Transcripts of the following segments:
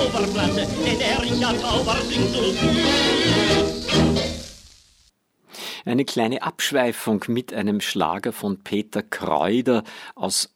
Zauberpflanze, denn der Richard Tauber singt so süß. Eine kleine Abschweifung mit einem Schlager von Peter Kräuder aus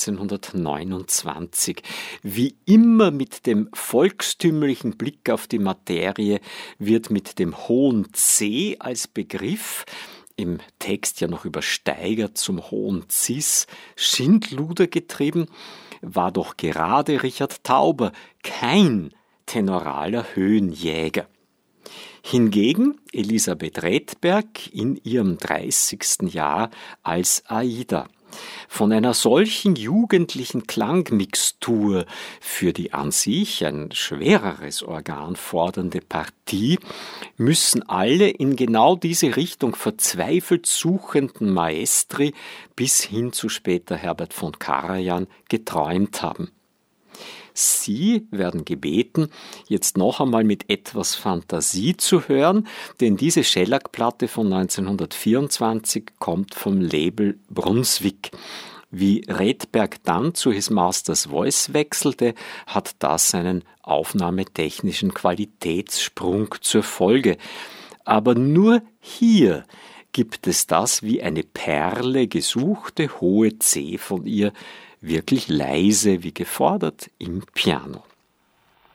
1929. Wie immer mit dem volkstümlichen Blick auf die Materie wird mit dem hohen C als Begriff, im Text ja noch übersteigert zum hohen Cis, Schindluder getrieben, war doch gerade Richard Tauber kein tenoraler Höhenjäger. Hingegen Elisabeth Redberg in ihrem 30. Jahr als Aida. Von einer solchen jugendlichen Klangmixtur für die an sich ein schwereres Organ fordernde Partie müssen alle in genau diese Richtung verzweifelt suchenden Maestri bis hin zu später Herbert von Karajan geträumt haben. Sie werden gebeten, jetzt noch einmal mit etwas Fantasie zu hören, denn diese Schellackplatte von 1924 kommt vom Label Brunswick. Wie Redberg dann zu His Master's Voice wechselte, hat das einen aufnahmetechnischen Qualitätssprung zur Folge. Aber nur hier gibt es das wie eine Perle gesuchte hohe C von ihr, wirklich leise wie gefordert im Piano.